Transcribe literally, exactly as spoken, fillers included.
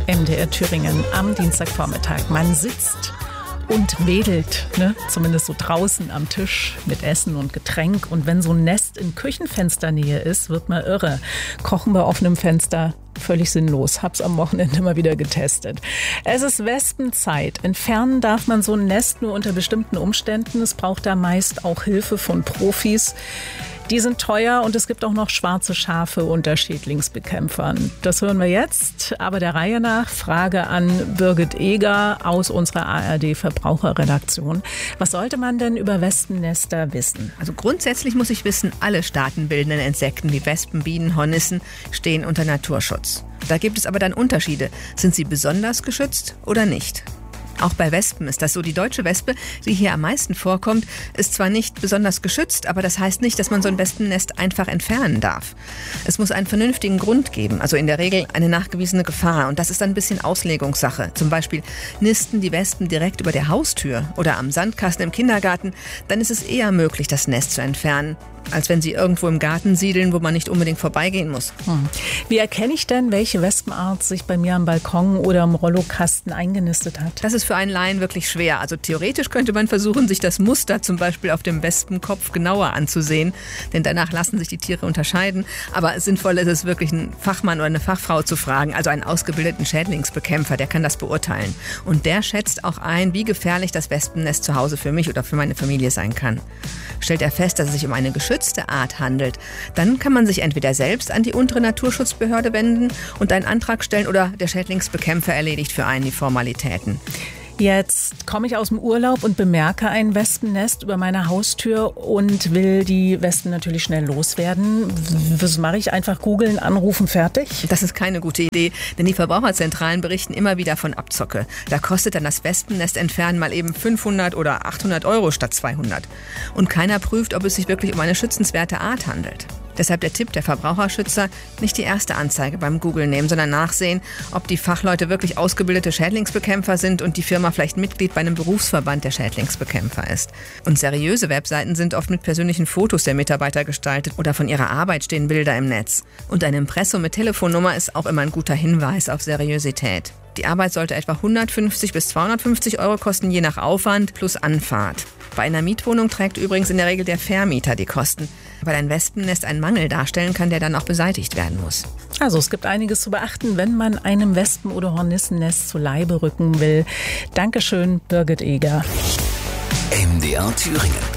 M D R Thüringen am Dienstagvormittag. Man sitzt und wedelt, ne? Zumindest so draußen am Tisch mit Essen und Getränk. Und wenn so ein Nest in Küchenfensternähe ist, wird man irre. Kochen bei offenem Fenster, völlig sinnlos. Hab's am Wochenende mal wieder getestet. Es ist Wespenzeit. Entfernen darf man so ein Nest nur unter bestimmten Umständen. Es braucht da meist auch Hilfe von Profis. Die sind teuer und es gibt auch noch schwarze Schafe unter Schädlingsbekämpfern. Das hören wir jetzt, aber der Reihe nach. Frage an Birgit Eger aus unserer A R D-Verbraucherredaktion. Was sollte man denn über Wespennester wissen? Also grundsätzlich muss ich wissen, alle staatenbildenden Insekten wie Wespen, Bienen, Hornissen stehen unter Naturschutz. Da gibt es aber dann Unterschiede. Sind sie besonders geschützt oder nicht? Auch bei Wespen ist das so. Die deutsche Wespe, die hier am meisten vorkommt, ist zwar nicht besonders geschützt, aber das heißt nicht, dass man so ein Wespennest einfach entfernen darf. Es muss einen vernünftigen Grund geben, also in der Regel eine nachgewiesene Gefahr. Und das ist dann ein bisschen Auslegungssache. Zum Beispiel nisten die Wespen direkt über der Haustür oder am Sandkasten im Kindergarten, dann ist es eher möglich, das Nest zu entfernen, als wenn sie irgendwo im Garten siedeln, wo man nicht unbedingt vorbeigehen muss. Hm. Wie erkenne ich denn, welche Wespenart sich bei mir am Balkon oder im Rollokasten eingenistet hat? Das ist für einen Laien wirklich schwer. Also theoretisch könnte man versuchen, sich das Muster zum Beispiel auf dem Wespenkopf genauer anzusehen, denn danach lassen sich die Tiere unterscheiden. Aber sinnvoll ist es wirklich, einen Fachmann oder eine Fachfrau zu fragen, also einen ausgebildeten Schädlingsbekämpfer, der kann das beurteilen. Und der schätzt auch ein, wie gefährlich das Wespennest zu Hause für mich oder für meine Familie sein kann. Stellt er fest, dass es sich um eine geschützte Art handelt, dann kann man sich entweder selbst an die untere Naturschutzbehörde wenden und einen Antrag stellen oder der Schädlingsbekämpfer erledigt für einen die Formalitäten. Jetzt komme ich aus dem Urlaub und bemerke ein Wespennest über meiner Haustür und will die Wespen natürlich schnell loswerden. Was mache ich? Einfach googeln, anrufen, fertig? Das ist keine gute Idee, denn die Verbraucherzentralen berichten immer wieder von Abzocke. Da kostet dann das Wespennest entfernen mal eben fünfhundert oder achthundert Euro statt zweihundert. Und keiner prüft, ob es sich wirklich um eine schützenswerte Art handelt. Deshalb der Tipp der Verbraucherschützer, nicht die erste Anzeige beim Googlen nehmen, sondern nachsehen, ob die Fachleute wirklich ausgebildete Schädlingsbekämpfer sind und die Firma vielleicht Mitglied bei einem Berufsverband der Schädlingsbekämpfer ist. Und seriöse Webseiten sind oft mit persönlichen Fotos der Mitarbeiter gestaltet oder von ihrer Arbeit stehen Bilder im Netz. Und ein Impressum mit Telefonnummer ist auch immer ein guter Hinweis auf Seriosität. Die Arbeit sollte etwa hundertfünfzig bis zweihundertfünfzig Euro kosten, je nach Aufwand plus Anfahrt. Bei einer Mietwohnung trägt übrigens in der Regel der Vermieter die Kosten, weil ein Wespennest einen Mangel darstellen kann, der dann auch beseitigt werden muss. Also es gibt einiges zu beachten, wenn man einem Wespen- oder Hornissennest zu Leibe rücken will. Dankeschön, Birgit Eger. M D R Thüringen.